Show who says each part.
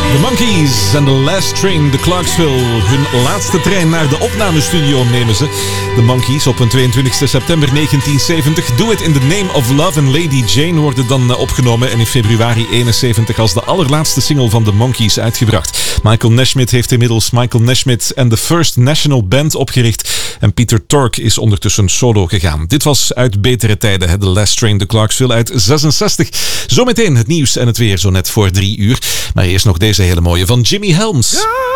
Speaker 1: The Monkees en The Last Train to Clarksville. Hun laatste trein naar de opnamestudio nemen ze. The Monkees op een 22 september 1970. Do It in the Name of Love en Lady Jane worden dan opgenomen. En in februari 71 als de allerlaatste single van The Monkees uitgebracht. Michael Nesmith heeft inmiddels Michael Nesmith and the First National Band opgericht. En Peter Tork is ondertussen solo gegaan. Dit was uit betere tijden, The Last Train to Clarksville uit 66. Zometeen het nieuws en het weer zo net voor 3 uur. Maar eerst nog deze hele mooie van Jimmy Helms.